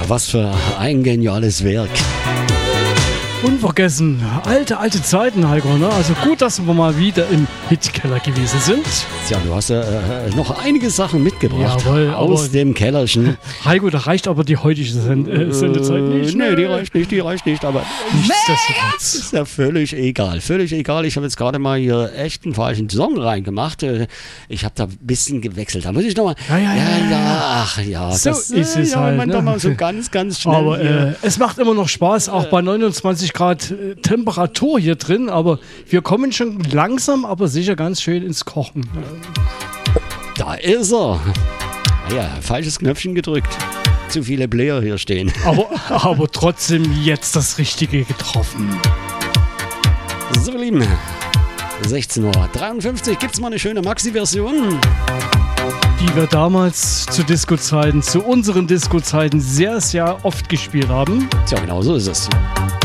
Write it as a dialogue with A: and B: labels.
A: was für ein geniales Werk.
B: Unvergessen, alte Zeiten, Heiko, ne? Also gut, dass wir mal wieder im Hitkeller gewesen sind.
A: Tja, du hast ja noch einige Sachen mitgebracht.
B: Jawohl,
A: aus dem Kellerchen.
B: Heiko, da reicht aber die heutige Sendezeit nicht.
A: Nee, die reicht nicht, aber
B: nichtsdestotrotz.
A: ist ja völlig egal. Ich habe jetzt gerade mal hier echt einen falschen Song reingemacht. Ich habe da ein bisschen gewechselt. Da muss ich nochmal.
B: So
A: das
B: ist es halt.
A: Man
B: Ne?
A: doch mal so ganz schnell.
B: Aber es macht immer noch Spaß, auch bei 29 Grad Temperatur hier drin. Aber wir kommen schon langsam, aber sicher ganz schön ins Kochen.
A: Da ist er. Ja, falsches Knöpfchen gedrückt. Zu viele Player hier stehen.
B: Aber trotzdem jetzt das Richtige getroffen.
A: So, ihr Lieben. 16:53 Uhr. Gibt's mal eine schöne Maxi-Version?
B: Die wir damals zu unseren Disco-Zeiten sehr, sehr oft gespielt haben.
A: Tja, genau so ist es.